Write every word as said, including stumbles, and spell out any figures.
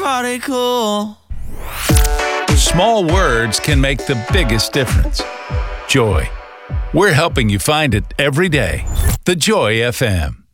party cool. Small words can make the biggest difference. Joy. We're helping you find it every day. The Joy F M.